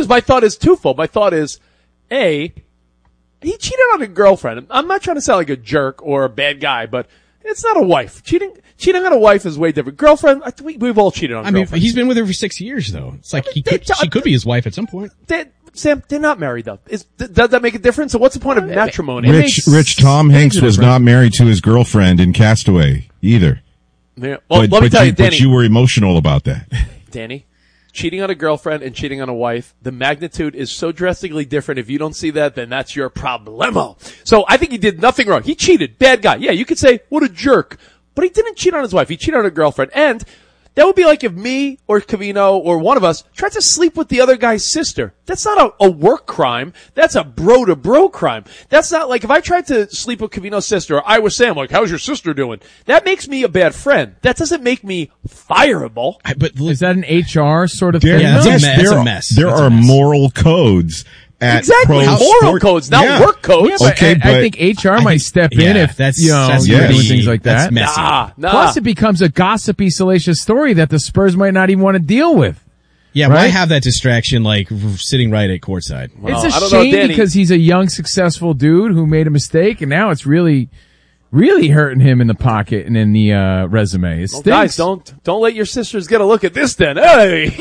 because my thought is twofold. My thought is, A, he cheated on a girlfriend. I'm not trying to sound like a jerk or a bad guy, but it's not a wife. Cheating on a wife is way different. Girlfriend, we've all cheated on girlfriends. I mean, he's been with her for 6 years, though. It's like she could be his wife at some point. Sam, they're not married, though. Does that make a difference? So what's the point of matrimony? Rich, Tom Hanks was not married to his girlfriend in Castaway either. Yeah. Well, let me tell you, Danny. But you were emotional about that. Danny, cheating on a girlfriend and cheating on a wife, the magnitude is so drastically different. If you don't see that, then that's your problemo. So I think he did nothing wrong. He cheated. Bad guy. Yeah, you could say, what a jerk. But he didn't cheat on his wife. He cheated on a girlfriend. And that would be like if me or Covino or one of us tried to sleep with the other guy's sister. That's not a work crime. That's a bro-to-bro crime. That's not like if I tried to sleep with Covino's sister or I was Sam, like, how's your sister doing? That makes me a bad friend. That doesn't make me fireable. But is that an HR sort of thing? Yeah, that's a mess. There are moral codes. Exactly, moral codes, not work codes. Yeah, but okay, I think HR might step in if you're doing things like that. That's messy. Nah. Plus, it becomes a gossipy, salacious story that the Spurs might not even want to deal with. Yeah, right? why have that distraction like sitting right at courtside? It's a shame because he's a young, successful dude who made a mistake, and now it's really hurting him in the pocket and in the resume. It guys, don't let your sisters get a look at this. Then, hey,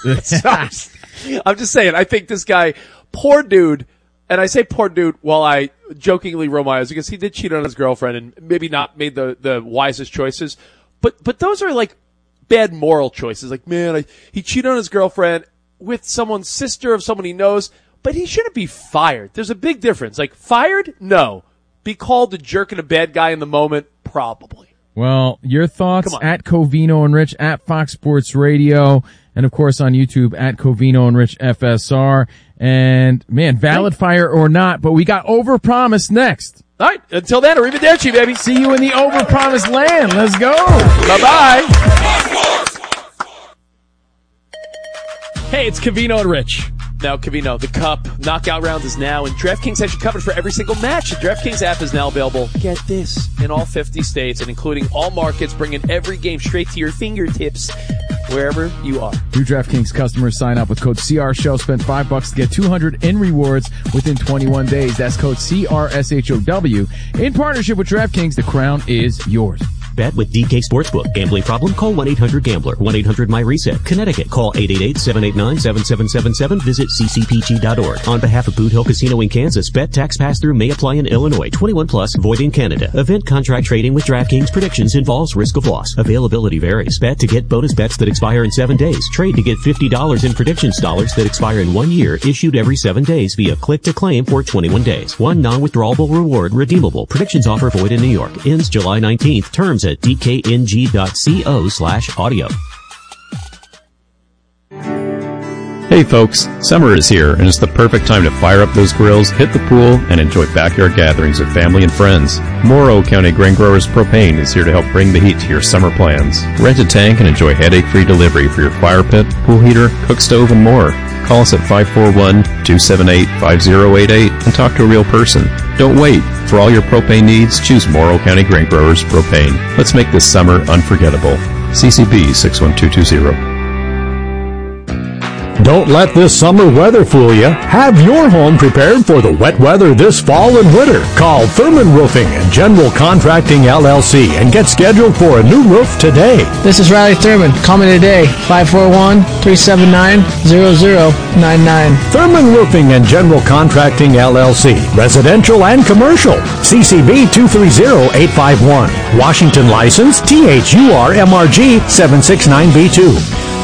I'm just saying. I think this guy. Poor dude, and I say poor dude while I jokingly roll my eyes because he did cheat on his girlfriend and maybe not made the wisest choices. But those are like bad moral choices. Like, man, he cheated on his girlfriend with someone's sister of someone he knows, but he shouldn't be fired. There's a big difference. Like, fired? No. Be called a jerk and a bad guy in the moment? Probably. Well, your thoughts at Covino and Rich at Fox Sports Radio, and of course on YouTube at Covino and Rich FSR. And man, valid fire or not, but we got Overpromise next. All right, until then, arrivederci, baby. See you in the Overpromised land. Let's go. Bye-bye. Hey, it's Covino and Rich. Now, Covino, the Cup knockout round is now, and DraftKings has you covered for every single match. The DraftKings app is now available, get this, in all 50 states and including all markets, bringing every game straight to your fingertips wherever you are. New DraftKings customers sign up with code CRSHOW. Spend $5 to get $200 in rewards within 21 days. That's code CRSHOW. In partnership with DraftKings, the crown is yours. Bet with DK Sportsbook. Gambling problem? Call 1-800-GAMBLER. 1-800-MY-RESET. Connecticut. Call 888-789-7777. Visit ccpg.org. On behalf of Boot Hill Casino in Kansas, bet tax pass-through may apply in Illinois. 21 plus. Void in Canada. Event contract trading with DraftKings predictions involves risk of loss. Availability varies. Bet to get bonus bets that expire in 7 days. Trade to get $50 in predictions dollars that expire in 1 year. Issued every 7 days via click to claim for 21 days. One non-withdrawable reward redeemable. Predictions offer void in New York. Ends July 19th. Terms at dkng.co/audio. Hey folks, summer is here and it's the perfect time to fire up those grills, hit the pool, and enjoy backyard gatherings with family and friends. Morrow County Grain Growers Propane is here to help bring the heat to your summer plans. Rent a tank and enjoy headache-free delivery for your fire pit, pool heater, cook stove, and more. Call us at 541-278-5088 and talk to a real person. Don't wait. For all your propane needs, choose Morrow County Grain Growers Propane. Let's make this summer unforgettable. CCB 61220. Don't let this summer weather fool you. Have your home prepared for the wet weather this fall and winter. Call Thurman Roofing and General Contracting LLC and get scheduled for a new roof today. This is Riley Thurman. Call me today, 541-379-0099. Thurman Roofing and General Contracting LLC. Residential and commercial. CCB 230851. Washington license THURMRG 769B2.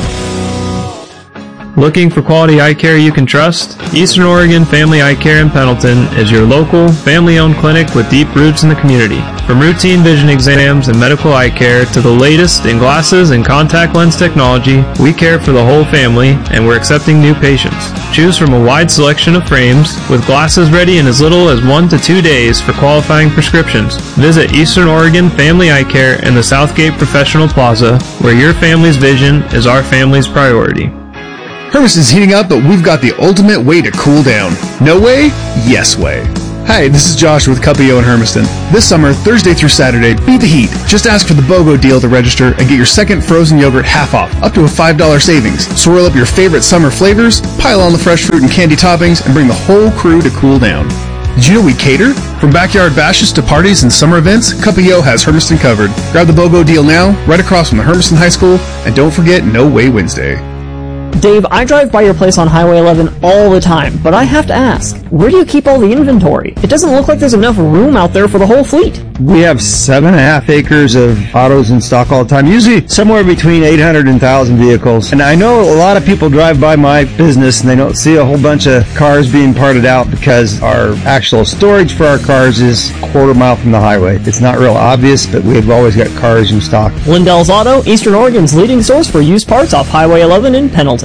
Looking for quality eye care you can trust? Eastern Oregon Family Eye Care in Pendleton is your local, family-owned clinic with deep roots in the community. From routine vision exams and medical eye care to the latest in glasses and contact lens technology, we care for the whole family and we're accepting new patients. Choose from a wide selection of frames with glasses ready in as little as 1 to 2 days for qualifying prescriptions. Visit Eastern Oregon Family Eye Care in the Southgate Professional Plaza, where your family's vision is our family's priority. Hermes is heating up, but we've got the ultimate way to cool down. No way? Yes way. Hi, this is Josh with Cuppio in Hermiston. This summer, Thursday through Saturday, beat the heat. Just ask for the BOGO deal to register and get your second frozen yogurt half off, up to a $5 savings. Swirl up your favorite summer flavors, pile on the fresh fruit and candy toppings, and bring the whole crew to cool down. Did you know we cater? From backyard bashes to parties and summer events, Cuppio has Hermiston covered. Grab the BOGO deal now, right across from the Hermiston High School, and don't forget No Way Wednesday. Dave, I drive by your place on Highway 11 all the time, but I have to ask, where do you keep all the inventory? It doesn't look like there's enough room out there for the whole fleet. We have 7.5 acres of autos in stock all the time, usually somewhere between 800 and 1,000 vehicles. And I know a lot of people drive by my business and they don't see a whole bunch of cars being parted out because our actual storage for our cars is a quarter mile from the highway. It's not real obvious, but we've always got cars in stock. Lindell's Auto, Eastern Oregon's leading source for used parts off Highway 11 in Pendleton.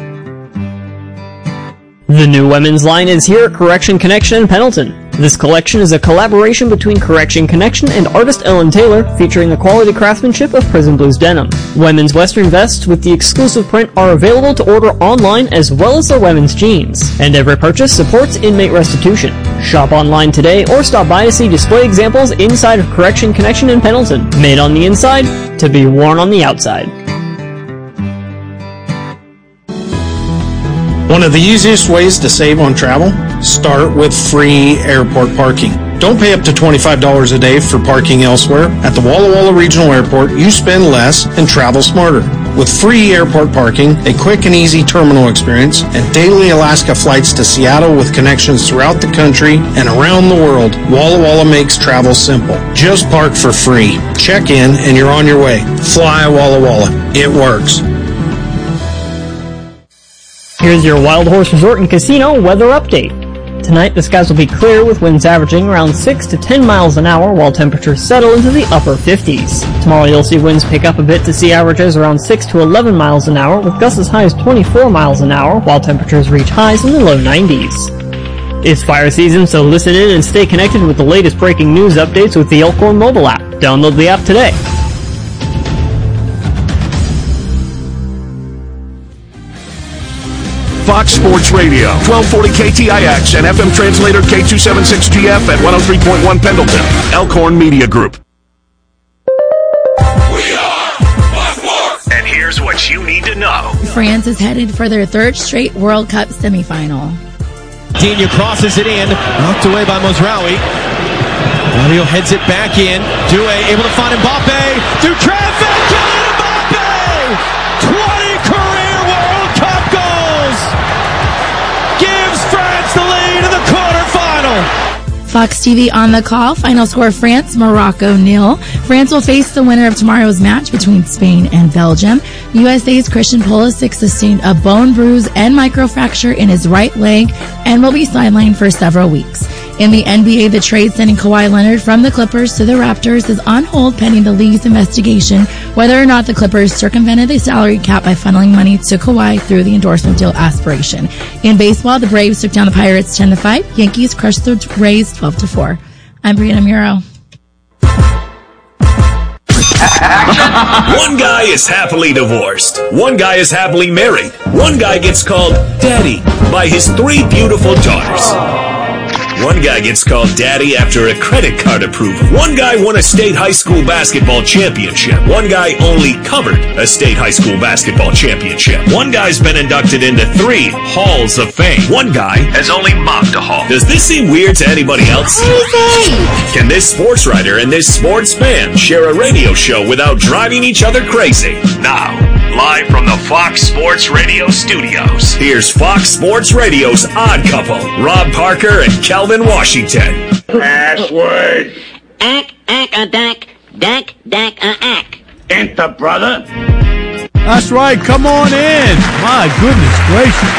The new women's line is here at Correction Connection in Pendleton. This collection is a collaboration between Correction Connection and artist Ellen Taylor, featuring the quality craftsmanship of Prison Blues denim. Women's western vests with the exclusive print are available to order online as well as their women's jeans. And every purchase supports inmate restitution. Shop online today or stop by to see display examples inside of Correction Connection in Pendleton. Made on the inside to be worn on the outside. One of the easiest ways to save on travel? Start with free airport parking. Don't pay up to $25 a day for parking elsewhere. At the Walla Walla Regional Airport, you spend less and travel smarter. With free airport parking, a quick and easy terminal experience, and daily Alaska flights to Seattle with connections throughout the country and around the world, Walla Walla makes travel simple. Just park for free. Check in and you're on your way. Fly Walla Walla. It works. Here's your Wild Horse Resort and Casino weather update. Tonight, the skies will be clear with winds averaging around 6 to 10 miles an hour while temperatures settle into the upper 50s. Tomorrow, you'll see winds pick up a bit to sea averages around 6 to 11 miles an hour with gusts as high as 24 miles an hour while temperatures reach highs in the low 90s. It's fire season, so listen in and stay connected with the latest breaking news updates with the Elkhorn mobile app. Download the app today. Fox Sports Radio, 1240 KTIX and FM translator K276GF at 103.1 Pendleton. Elkhorn Media Group. We are Fox Sports! And here's what you need to know. France is headed for their third straight World Cup semifinal. Digne crosses it in, knocked away by Mozraoui. Mario heads it back in. Doué able to find Mbappe. Through traffic, Kylian Mbappe! 20 career World Cup goals! Gives France the lead in the quarterfinal. Fox TV on the call. Final score, France, Morocco 0. France will face the winner of tomorrow's match between Spain and Belgium. USA's Christian Pulisic sustained a bone bruise and microfracture in his right leg and will be sidelined for several weeks. In the NBA, the trade sending Kawhi Leonard from the Clippers to the Raptors is on hold pending the league's investigation whether or not the Clippers circumvented the salary cap by funneling money to Kawhi through the endorsement deal aspiration. In baseball, the Braves took down the Pirates 10-5. Yankees crushed the Rays 12-4. I'm Brianna Muro. One guy is happily divorced. One guy is happily married. One guy gets called Daddy by his 3 beautiful daughters. One guy gets called Daddy after a credit card approval. One guy won a state high school basketball championship. One guy only covered a state high school basketball championship. One guy's been inducted into 3 halls of fame. One guy has only mocked a hall. Does this seem weird to anybody else? Can this sports writer and this sports fan share a radio show without driving each other crazy? Now, live from the Fox Sports Radio studios, here's Fox Sports Radio's odd couple, Rob Parker and Calvin Washington. Password. Ack, Enter, brother. That's right. Come on in. My goodness gracious.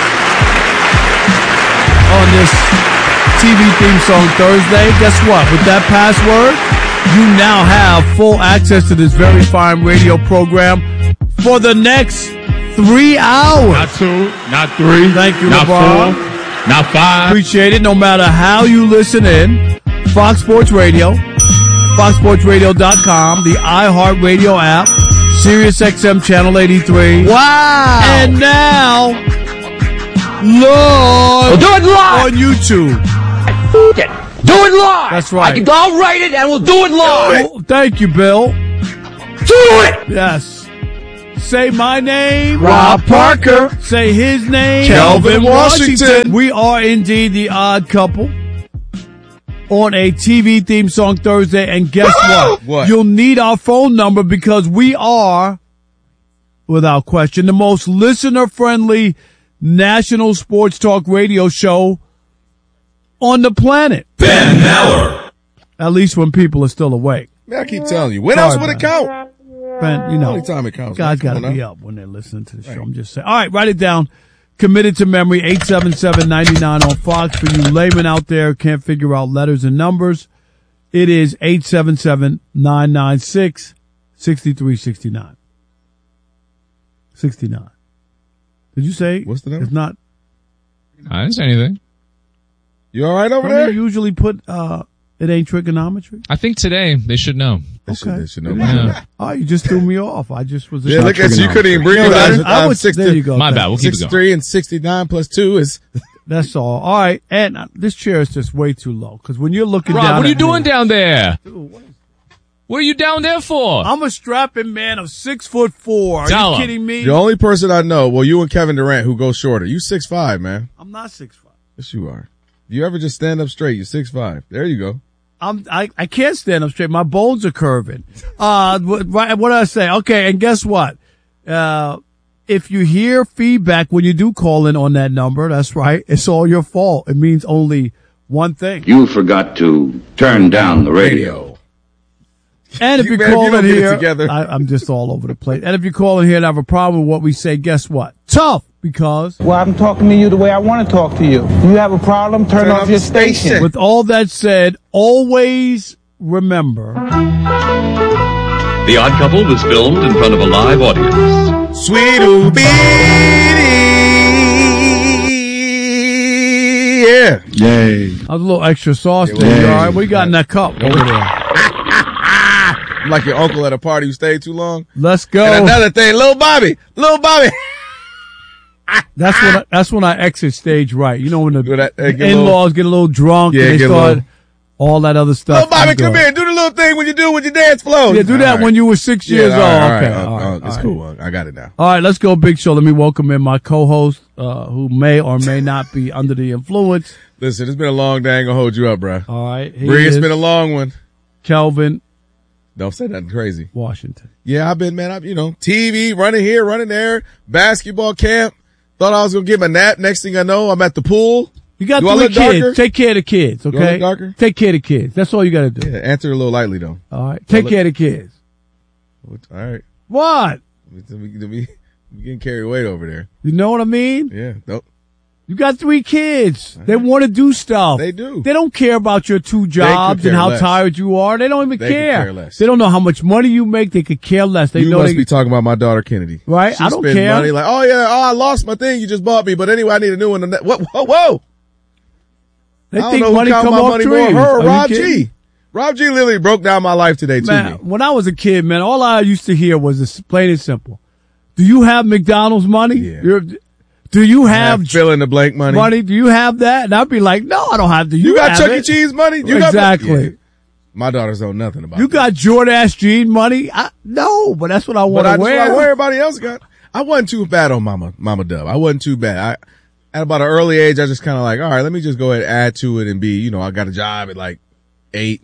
On this TV theme song Thursday, guess what? With that password, you now have full access to this very fine radio program for the next 3 hours. Not 2, not 3. Thank you, not LeBron. 4, not 5. Appreciate it. No matter how you listen in, Fox Sports Radio, foxsportsradio.com, the iHeartRadio app, Sirius XM Channel 83. Wow. And now, live we'll do it live on YouTube. Do it live. That's right. I'll write it and we'll do it live. Oh, thank you, Bill. Do it. Yes. Say my name, Rob Parker. Say his name, Kelvin Washington. We are indeed the Odd Couple on a TV theme song Thursday. And guess what? What? You'll need our phone number because we are, without question, the most listener-friendly national sports talk radio show on the planet. Ben Maller. At least when people are still awake. Man, I keep telling you. When else would it count? Ben, you know, Only time it counts. guys got to be up when they're listening to the show. I'm just saying. All right, write it down. Committed to memory, 877-99 on Fox. For you laymen out there can't figure out letters and numbers, it is 877-996-6369. 69. Did you say? What's the number? It's not. I didn't say anything. You all right over Don't there? you usually put, it ain't trigonometry? I think today they should know. They should know. Yeah. Oh, you just threw me off. I just was. Yeah, look at you. You couldn't even bring it up. I was, there you go. My bad. We'll keep it going. 63 and 69 plus 2 is. That's all. All right. And this chair is just way too low. Because when you're looking Rob, down what are you at doing me, down there? What are you down there for? I'm a strapping man of 6'4". Are Tell you 'em. kidding me? The only person I know, well, you and Kevin Durant, who goes shorter. You 6'5", man. I'm not 6'5". Yes, you are. If you ever just stand up straight, you're 6'5". There you go. I can't stand up straight. My bones are curving. What did I say? Okay, and guess what? If you hear feedback when you do call in on that number, that's right. It's all your fault. It means only one thing. You forgot to turn down the radio. And if you Man, call you don't in get it here, together. I'm just all over the place. And if you call in here and have a problem with what we say, guess what? Tough, because Well, I'm talking to you the way I want to talk to you. You have a problem, turn off your station. with all that said, always remember. The Odd Couple was filmed in front of a live audience. Sweet yeah. Yay. That was a little extra sauce there. You all right? What you got in that cup over there? I'm like your uncle at a party who stayed too long. Let's go. And another thing, Lil Bobby. That's when I exit stage right. You know when the get a in-laws get a little drunk Yeah, and they get a start little- all that other stuff. Lil Bobby, I'm come good. here. Do the little thing when you do with your dance flow. Yeah, do that when you were 6 years old. Okay. It's cool. I got it now. All right, let's go, Big Show. Let me welcome in my co-host, who may or may not be under the influence. Listen, it's been a long day. I ain't gonna hold you up, bro. All right. Bree, it's been a long one. Kelvin. Don't say nothing crazy. Washington. Yeah, I've been, man, TV, running here, running there, basketball camp. Thought I was gonna get my nap. Next thing I know, I'm at the pool. You got Do I three look kids. darker? Take care of the kids, Do I okay? look darker? Take care of the kids. That's all you got to do. Yeah, answer a little lightly, though. All right. Take care of the kids. All right. What? We getting carried away over there. You know what I mean? Yeah. Nope. You got 3 kids. They want to do stuff. They do. They don't care about your 2 jobs and care how less. tired you are. They don't even They could care. care less. They don't know how much money you make. They could care less. They You know must they be talking about my daughter Kennedy. Right? She I don't spends care. money like, I lost my thing you just bought me, but anyway, I need a new one. Whoa. They I don't think know who money count come my off money trees. more, her or Are you Rob kidding? G. Rob G literally broke down my life today to Man, me. when I was a kid, man, all I used to hear was this, plain and simple. Do you have McDonald's money? Yeah. Do you have fill in the blank money? Do you have that? And I'd be like, no, I don't have to. You got have Chuck E. it. Cheese money? You Exactly. Yeah. My daughters know nothing about You got Jordache Jean money? No, but that's what I want But to wear. that's what everybody else got. I wasn't too bad on Mama Dub. I wasn't too bad. At about an early age, I just kind of like, all right, let me just go ahead and add to it and be, I got a job at like 8.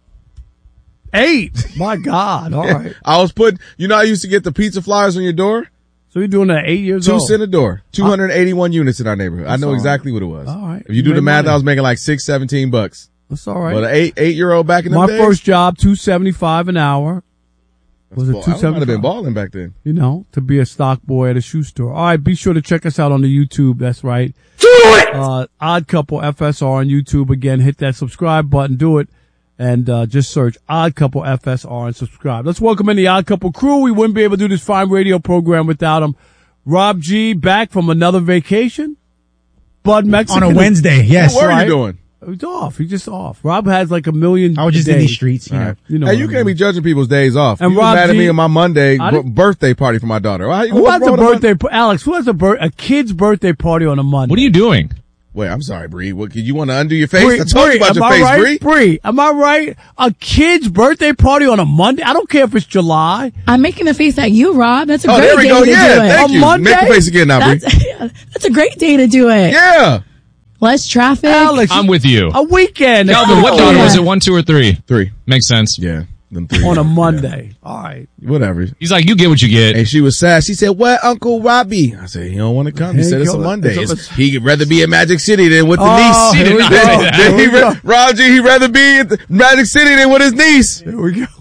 8? My God. All right. I was putting, I used to get the pizza flyers on your door. So you're doing that 8 years 2 old? cent a door. 281 units in our neighborhood. I know exactly what it was. All right. If you do You the made math, money. I was making like $17. That's all right. But an 8-year-old back in the My day. first job, $2.75 an hour. Was it I might have $2.75? been balling back then. To be a stock boy at a shoe store. All right, be sure to check us out on the YouTube. That's right. Do it! Odd Couple FSR on YouTube. Again, hit that subscribe button. Do it. And just search Odd Couple FSR and subscribe. Let's welcome in the Odd Couple crew. We wouldn't be able to do this fine radio program without them. Rob G back from another vacation. Bud Mexican. On a Wednesday, yes. What were Right? you doing? He's off. He's just off. Rob has like a million. I was just in days. these streets, you know. Right. You know Hey, what you I can't mean. be judging people's days off. And You Rob mad at G- me on my Monday I didn't- birthday party for my daughter. Who has a birthday? Alex, who has a kid's birthday party on a Monday? What are you doing? Wait, I'm sorry, Bree. What, you want to undo your face? I told you about am your I face, right? Bree. Bree, am I right? A kid's birthday party on a Monday? I don't care if it's July. I'm making the face at you, Rob. That's a great there we day go. to Yeah, do it. thank you. Monday? Make the face again now, Bree. That's a great day to do it. Yeah. Less traffic. Alex, I'm with you. a weekend. Calvin, what daughter was it? 1, 2, or 3? 3. Makes sense. Yeah. Them 3. On a Monday. Yeah. All right. Whatever. He's like, you get what you get. And she was sad. She said, "Where Uncle Robbie?" I said, "He don't want to come." He said, "It's a Monday. He'd rather be at Magic City than with the niece." He did not say that. Rob G, he'd rather be at the Magic City than with his niece. Here we go.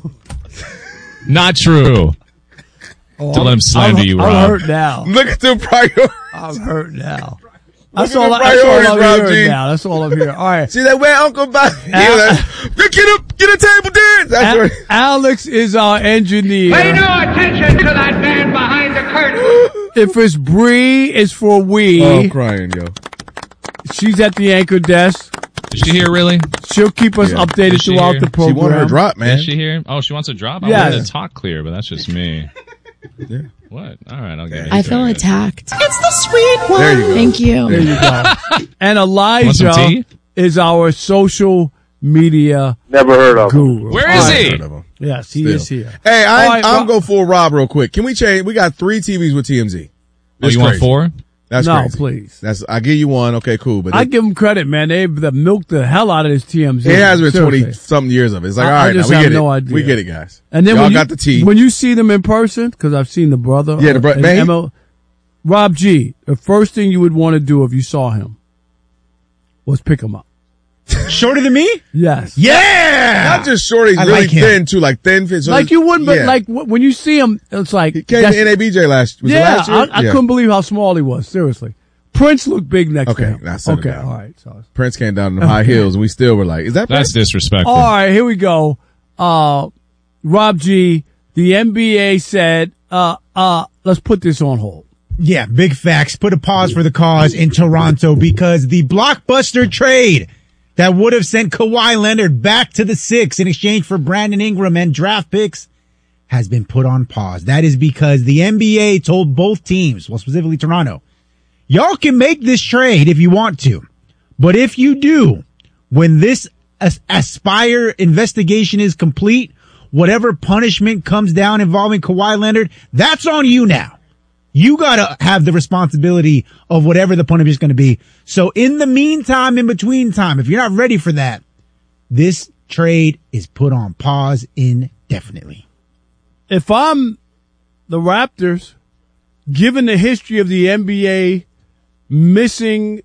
Not true. Don't let him slander you, Rob. I'm hurt now. Look at the priority. I'm hurt now. Look That's at all, the that's all priorities, I'm Rob hearing G. now. That's all I'm hearing. All right. See that where Uncle Bobby? Get a table dance. That's right. Alex is our engineer. Pay no attention to that man behind the curtain. If it's Bree, it's for we. Oh, I'm crying, yo. She's at the anchor desk. Is she here, really? She'll keep us updated Is she throughout here? the program. She wanted her drop, man. Is she here? Oh, she wants a drop? I Yes. wanted to talk clear, but that's just me. Yeah. What? All right, I'll get it. I feel attacked. It's the sweet one. There you go. Thank you. There you go. And Want some Elijah tea? is our social media Never heard of him. guru. Where is he? Heard of him. Yes, he Still. is here. Hey, All right, I'm Rob- go full Rob real quick. Can we change? We got 3 TVs with TMZ. Oh, That's you want crazy. 4? That's No, crazy. please. I give you one. Okay, cool. But I give them credit, man. They've milked the hell out of this TMZ. it has been Seriously. 20 something years of it. It's like, I all right, just now we have get no it. idea. We get it, guys. And then y'all when you got the tea. when you see them in person, because I've seen the brother. Yeah, the and man, ML Rob G. The first thing you would want to do if you saw him was pick him up. Shorter than me? Yes. Yeah! Not just short, he's I really like him. thin too, like thin fit. So Like you wouldn't, but yeah. like when you see him, it's like He came to NABJ last year. I couldn't believe how small he was. Seriously, Prince looked big next to him. That's okay. All right. So. Prince came down in the high heels, and we still were like, "Is that Prince?" That's disrespectful. All right, here we go. Rob G. The NBA said, let's put this on hold. Yeah, big facts. Put a pause for the cause in Toronto because the blockbuster trade that would have sent Kawhi Leonard back to the Six in exchange for Brandon Ingram and draft picks has been put on pause. That is because the NBA told both teams, well, specifically Toronto, y'all can make this trade if you want to. But if you do, when this Aspire investigation is complete, whatever punishment comes down involving Kawhi Leonard, that's on you now. You gotta have the responsibility of whatever the punishment is going to be. So in the meantime, in between time, if you're not ready for that, this trade is put on pause indefinitely. If I'm the Raptors, given the history of the NBA missing,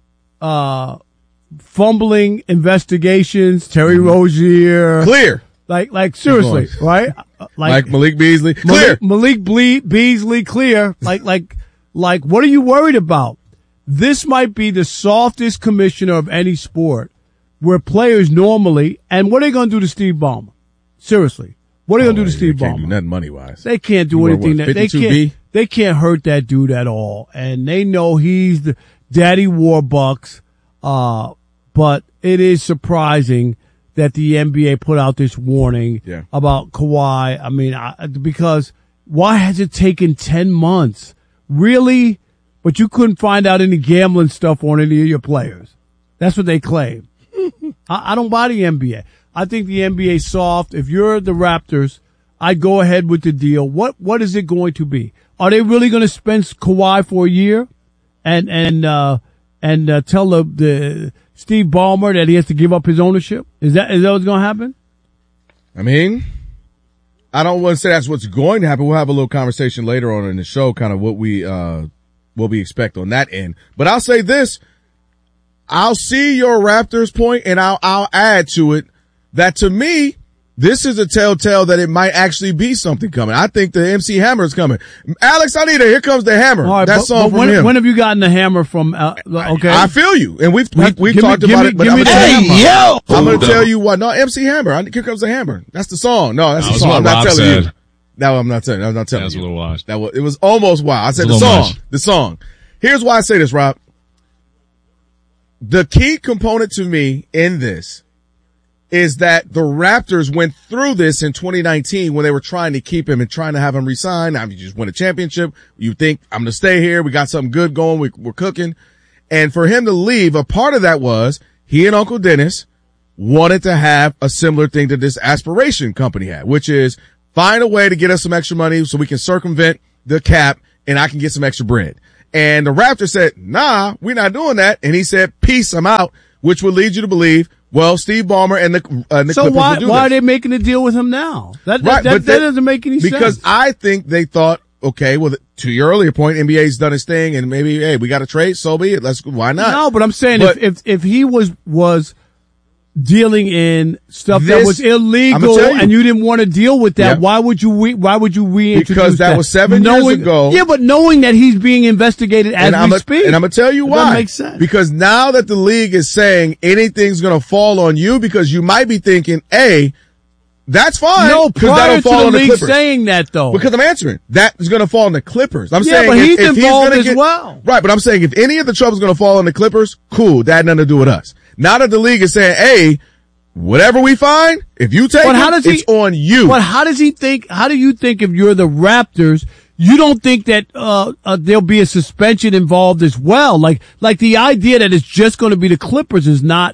fumbling investigations, Terry Rozier. Clear. Like seriously, right? Like Malik Beasley. Clear. Malik Beasley, clear. Like, what are you worried about? This might be the softest commissioner of any sport where players normally, and what are they going to do to Steve Ballmer? Seriously. What are they going to do to Steve They can't do Ballmer? nothing money wise. They can't do anything. They can't hurt that dude at all. And they know he's the Daddy Warbucks. But it is surprising that the NBA put out this warning about Kawhi. I mean, because why has it taken 10 months? Really? But you couldn't find out any gambling stuff on any of your players. That's what they claim. I don't buy the NBA. I think the NBA is soft. If you're the Raptors, I'd go ahead with the deal. What is it going to be? Are they really going to spend Kawhi for a year and tell the Steve Ballmer that he has to give up his ownership? Is that what's going to happen? I mean, I don't want to say that's what's going to happen. We'll have a little conversation later on in the show, kind of what we expect on that end. But I'll say this. I'll see your Raptors point, and I'll add to it that to me, this is a telltale that it might actually be something coming. I think the MC Hammer is coming. Alex, I need Here Comes the Hammer. All right, that song from him. When have you gotten the hammer from? Okay, I feel you, and we've talked about it. But I'm gonna tell you what. No, MC Hammer. Here Comes the Hammer. That's the song. No, that's the song. I'm not telling you. No, I'm not telling you. I'm not telling you. That was a little washed. It was almost wild. I said the song. The song. Here's why I say this, Rob. The key component to me in this is that the Raptors went through this in 2019 when they were trying to keep him and trying to have him resign. Now, you just win a championship. You think, I'm going to stay here. We got something good going. We're cooking. And for him to leave, a part of that was he and Uncle Dennis wanted to have a similar thing that this aspiration company had, which is find a way to get us some extra money so we can circumvent the cap and I can get some extra bread. And the Raptors said, nah, we're not doing that. And he said, peace, I'm out, which would lead you to believe, well, Steve Ballmer and the Clippers so why will do are this. they making a deal with him now? That But doesn't make any sense. Because I think they thought, okay, well, to your earlier point, NBA's done its thing and maybe, hey, we got to trade, so be it. Why not? No, but I'm saying if he was dealing in stuff that was illegal and you didn't want to deal with that, why would you reintroduce because that was 7 years ago. Yeah, but knowing that he's being investigated as we speak. And I'm going to tell you why. That makes sense. Because now that the league is saying anything's going to fall on you because you might be thinking, hey, that's fine. No, prior fall to the league Clippers. saying that though. Because I'm answering. That is going to fall on the Clippers. I'm saying but if he's involved involved as well. Right, but I'm saying if any of the trouble's going to fall on the Clippers, cool. That had nothing to do with us. Now that the league is saying, hey, whatever we find, if you take it's on you. But how do you think if you're the Raptors, you don't think that there'll be a suspension involved as well? Like the idea that it's just going to be the Clippers is not.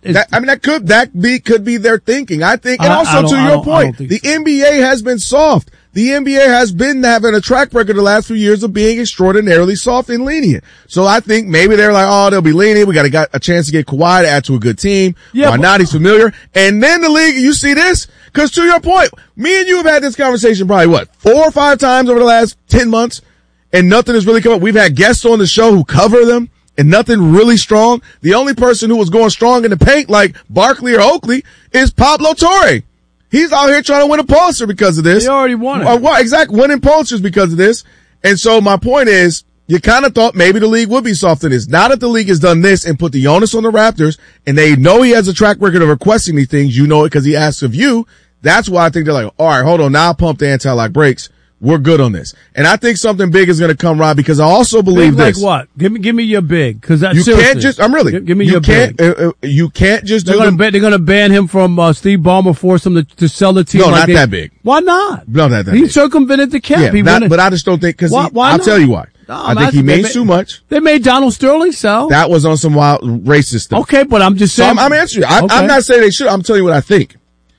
That could be their thinking. I think, and also to your point, the NBA has been soft. The NBA has been having a track record the last few years of being extraordinarily soft and lenient. So I think maybe they're like, oh, they'll be lenient. We got a chance to get Kawhi to add to a good team. Yeah, why not? He's familiar. And then the league, you see this? Cause to your point, me and you have had this conversation probably 4 or 5 times over the last 10 months and nothing has really come up. We've had guests on the show who cover them and nothing really strong. The only person who was going strong in the paint like Barkley or Oakley is Pablo Torre. He's out here trying to win a Pulitzer because of this. He already won it. Exactly. Winning Pulitzers because of this. And so my point is, you kind of thought maybe the league would be soft in this. Now that the league has done this and put the onus on the Raptors and they know he has a track record of requesting these things, you know it because he asks of you. That's why I think they're like, all right, hold on. Now I'll pump the anti-lock brakes. We're good on this. And I think something big is going to come, Rob, because I also believe big this. Like what? Give me your big. Cause you can't just, I'm really, give me your big. You can't just they're going to ban him from, Steve Ballmer, force him to sell the team. No, not that big. Why not? No, not that he big. circumvented the cap. But I just don't think, cause I'll tell you why. No, I think he means too much. They made Donald Sterling sell. That was on some wild racist stuff. Okay, but I'm just saying. So I'm answering you. I'm not saying they should. I'm telling you what I think.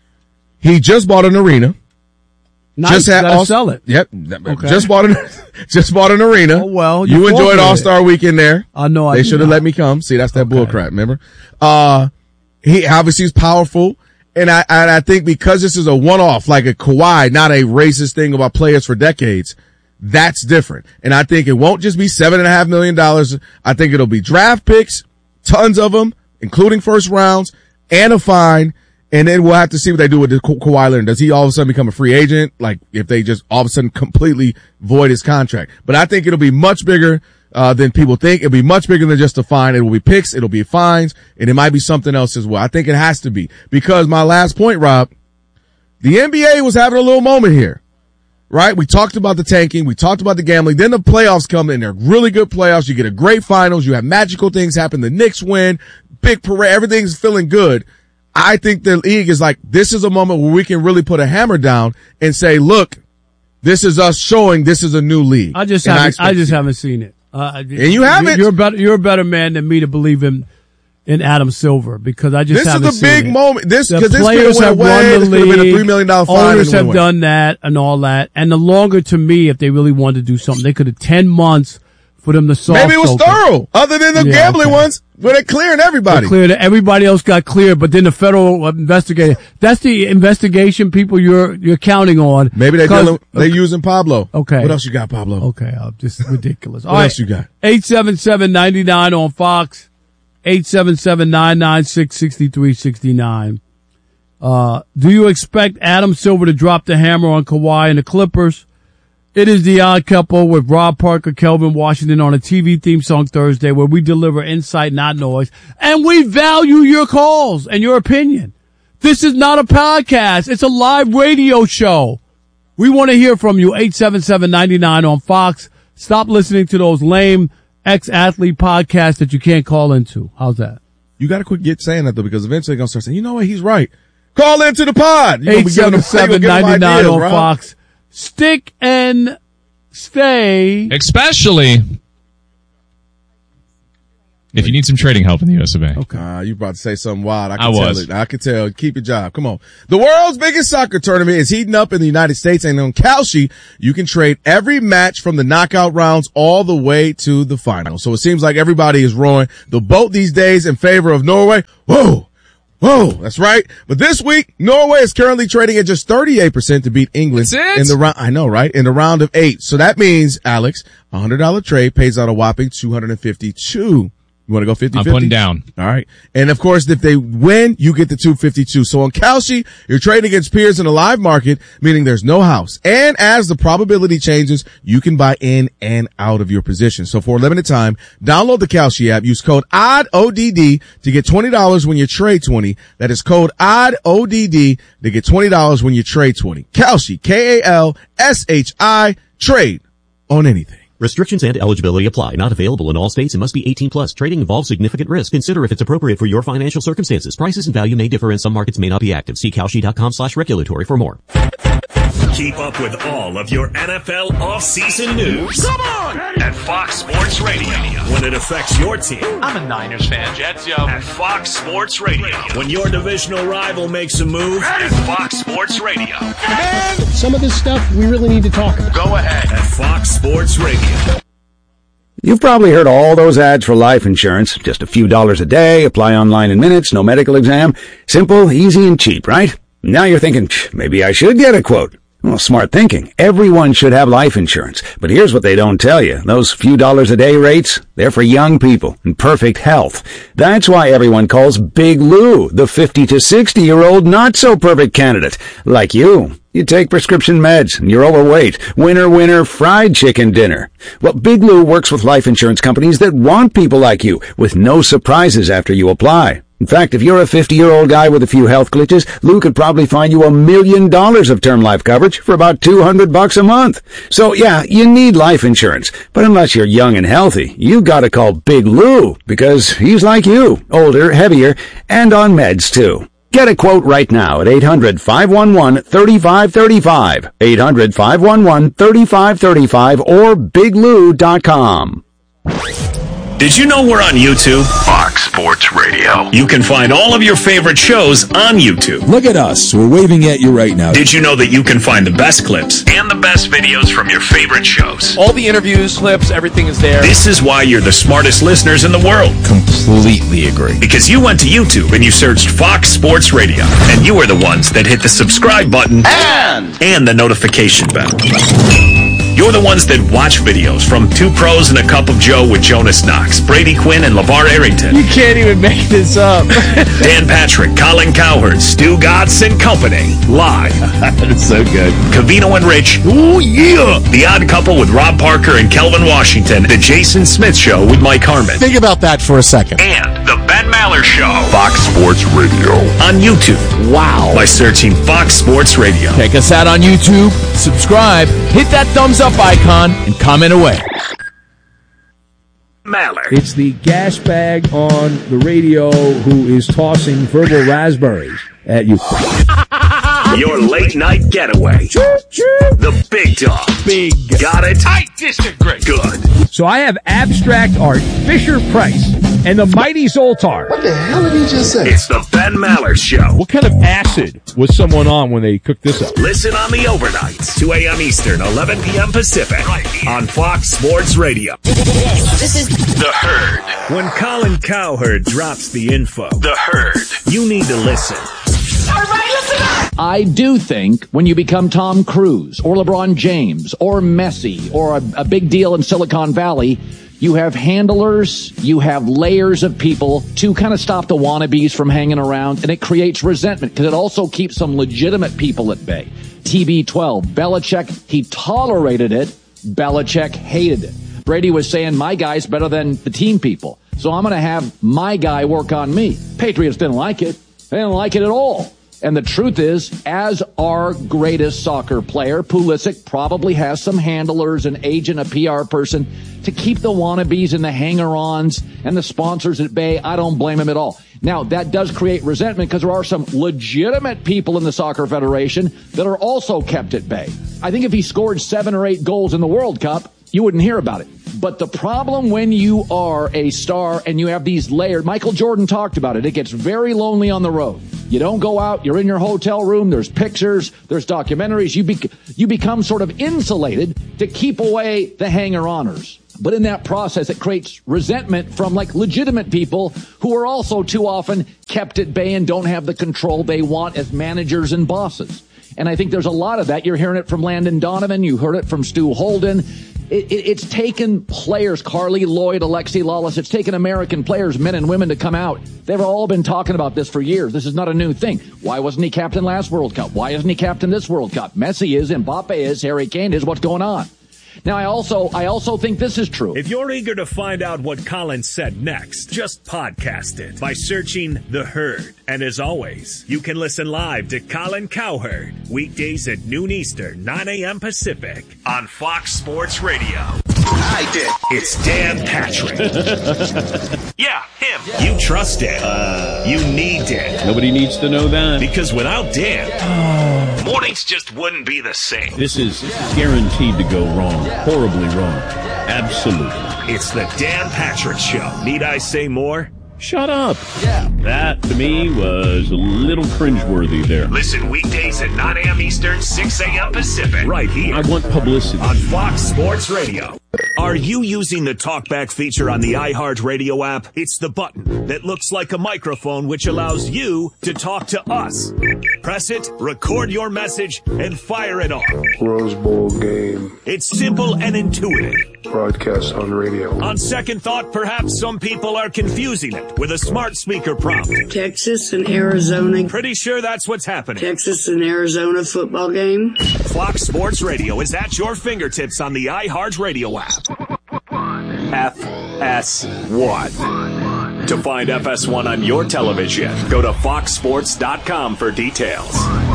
He just bought an arena. Nice, just sell it. Yep. Okay. Just bought an arena. Oh, well, you enjoyed All-Star Weekend there. I know. They should have let me come. See, that's that bull crap. Remember? He obviously is powerful. And I think because this is a one-off, like a Kawhi, not a racist thing about players for decades, that's different. And I think it won't just be $7.5 million. I think it'll be draft picks, tons of them, including first rounds, and a fine. And then we'll have to see what they do with the Kawhi Leonard. Does he all of a sudden become a free agent? Like if they just all of a sudden completely void his contract. But I think it'll be much bigger than people think. It'll be much bigger than just a fine. It will be picks. It'll be fines. And it might be something else as well. I think it has to be. Because my last point, Rob, the NBA was having a little moment here. Right? We talked about the tanking. We talked about the gambling. Then the playoffs come in. They're really good playoffs. You get a great finals. You have magical things happen. The Knicks win. Big parade. Everything's feeling good. I think the league is like, this is a moment where we can really put a hammer down and say, look, this is us showing this is a new league. I just haven't seen it. And you haven't. You're a better man than me to believe in Adam Silver because I just haven't seen it. This is a big moment. The players have run the league. Been a $3 million fine. Owners have done that and all that. And the longer to me, if they really wanted to do something, they could have 10 months for them to solve. Maybe it was thorough. Other than the gambling ones, where they're clearing everybody. Everybody else got cleared, but then the federal investigator. That's the investigation people you're counting on. Maybe they're using Pablo. Okay. What else you got, Pablo? Okay, just ridiculous. What else you got? 877-99 on Fox. 877-996-6369. Do you expect Adam Silver to drop the hammer on Kawhi and the Clippers? It is The Odd Couple with Rob Parker, Kelvin Washington on a TV theme song Thursday where we deliver insight, not noise. And we value your calls and your opinion. This is not a podcast. It's a live radio show. We want to hear from you. 877-99 on Fox. Stop listening to those lame ex-athlete podcasts that you can't call into. How's that? You got to quit saying that though, because eventually they're going to start saying, you know what? He's right. Call into the pod. 877-99 on Fox. Stick and stay. Especially. If you need some trading help in the US of A. Okay. You about to say something wild. I was. I can tell. Keep your job. Come on. The world's biggest soccer tournament is heating up in the United States, and on Kalshi, you can trade every match from the knockout rounds all the way to the final. So it seems like everybody is rowing the boat these days in favor of Norway. Whoa, that's right. But this week, Norway is currently trading at just 38% to beat England in the round. I know, right? In the round of 8. So that means, Alex, $100 trade pays out a whopping $252. You want to go 50-50? I'm putting down. All right. And of course, if they win, you get the $252. So on Kalshi, you're trading against peers in a live market, meaning there's no house. And as the probability changes, you can buy in and out of your position. So for a limited time, download the Kalshi app. Use code ODD to get $20 when you trade 20. That is code ODD to get $20 when you trade 20. Kalshi, Kalshi, trade on anything. Restrictions and eligibility apply. Not available in all states and must be 18 plus. Trading involves significant risk. Consider if it's appropriate for your financial circumstances. Prices and value may differ and some markets may not be active. See Kalshi.com/regulatory for more. Keep up with all of your NFL off-season news. Come on! At Fox Sports Radio. When it affects your team. I'm a Niners fan. Jets, yo. At Fox Sports Radio. When your divisional rival makes a move. At Fox Sports Radio. And some of this stuff we really need to talk about. Go ahead. At Fox Sports Radio. You've probably heard all those ads for life insurance. Just a few dollars a day, apply online in minutes, no medical exam. Simple, easy, and cheap, right? Now you're thinking, maybe I should get a quote. Well, smart thinking. Everyone should have life insurance. But here's what they don't tell you. Those few dollars a day rates, they're for young people in perfect health. That's why everyone calls Big Lou the 50 to 60-year-old not-so-perfect candidate. Like you. You take prescription meds and you're overweight. Winner, fried chicken dinner. Well, Big Lou works with life insurance companies that want people like you with no surprises after you apply. In fact, if you're a 50-year-old guy with a few health glitches, Lou could probably find you $1 million of term life coverage for about $200 a month. So yeah, you need life insurance. But unless you're young and healthy, you gotta call Big Lou because he's like you, older, heavier, and on meds too. Get a quote right now at 800-511-3535, 800-511-3535, or biglou.com. Did you know we're on YouTube? Fox Sports Radio. You can find all of your favorite shows on YouTube. Look at us. We're waving at you right now. Did you know that you can find the best clips and the best videos from your favorite shows? All the interviews, clips, everything is there. This is why you're the smartest listeners in the world. Completely agree. Because you went to YouTube and you searched Fox Sports Radio. And you were the ones that hit the subscribe button and the notification bell. You're the ones that watch videos from Two Pros and a Cup of Joe with Jonas Knox, Brady Quinn, and LeVar Arrington. You can't even make this up. Dan Patrick, Colin Cowherd, Stu Gatz and Company. Live. That's so good. Covino and Rich. Ooh, yeah. The Odd Couple with Rob Parker and Kelvin Washington. The Jason Smith Show with Mike Harmon. Think about that for a second. And The Ben Maller Show. Fox Sports Radio. On YouTube. Wow. By searching Fox Sports Radio. Check us out on YouTube. Subscribe. Hit that thumbs up icon and comment away. Maller. It's the gas bag on the radio who is tossing verbal raspberries at you. Your late night getaway. The Big Dog. Big. Got it? I disagree. Good. So I have abstract art, Fisher-Price, and the Mighty Zoltar. What the hell did he just say? It's the Ben Maller Show. What kind of acid was someone on when they cooked this up? Listen on the overnights, 2 a.m. Eastern, 11 p.m. Pacific, on Fox Sports Radio. This is The Herd. When Colin Cowherd drops the info, The Herd, you need to listen. everybody listen up. I do think when you become Tom Cruise or LeBron James or Messi or a big deal in Silicon Valley, you have handlers, you have layers of people to kind of stop the wannabes from hanging around, and it creates resentment because it also keeps some legitimate people at bay. TB12, Belichick, he tolerated it. Belichick hated it. Brady was saying, my guy's better than the team people, so I'm going to have my guy work on me. Patriots didn't like it. They didn't like it at all. And the truth is, as our greatest soccer player, Pulisic probably has some handlers, an agent, a PR person to keep the wannabes and the hanger-ons and the sponsors at bay. I don't blame him at all. Now, that does create resentment because there are some legitimate people in the Soccer Federation that are also kept at bay. I think if he scored 7 or 8 goals in the World Cup, you wouldn't hear about it. But the problem when you are a star and you have these layers, Michael Jordan talked about it, it gets very lonely on the road. You don't go out, you're in your hotel room, there's pictures, there's documentaries, you become sort of insulated to keep away the hanger-oners. But in that process, it creates resentment from like legitimate people who are also too often kept at bay and don't have the control they want as managers and bosses. And I think there's a lot of that. You're hearing it from Landon Donovan. You heard it from Stu Holden. It's taken players, Carly Lloyd, Alexi Lawless. It's taken American players, men and women, to come out. They've all been talking about this for years. This is not a new thing. Why wasn't he captain last World Cup? Why isn't he captain this World Cup? Messi is, Mbappe is, Harry Kane is. What's going on? Now, I also think this is true. If you're eager to find out what Colin said next, just podcast it by searching The Herd. And as always, you can listen live to Colin Cowherd weekdays at noon Eastern, 9 a.m. Pacific on Fox Sports Radio. I did. It's Dan Patrick. Yeah, him. Yeah. You trust Dan. You need Dan. Nobody needs to know that. Because without Dan, mornings just wouldn't be the same. This is guaranteed to go wrong. Horribly wrong. Absolutely. It's the Dan Patrick Show. Need I say more? Shut up. Yeah. That, to me, was a little cringeworthy there. Listen weekdays at 9 a.m. Eastern, 6 a.m. Pacific. Right here. I want publicity. On Fox Sports Radio. Are you using the TalkBack feature on the iHeartRadio app? It's the button that looks like a microphone which allows you to talk to us. Press it, record your message, and fire it off. Rose Bowl game. It's simple and intuitive. Broadcast on radio. On second thought, perhaps some people are confusing it with a smart speaker prompt. Texas and Arizona. Pretty sure that's what's happening. Texas and Arizona football game. Fox Sports Radio is at your fingertips on the iHeartRadio app. FS1. To find FS1 on your television, go to foxsports.com for details.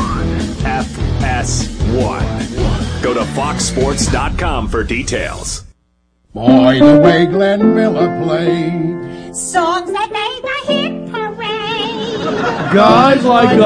FS1. Go to foxsports.com for details. Boy, the way Glenn Miller played. Songs that made the hit parade. Guys like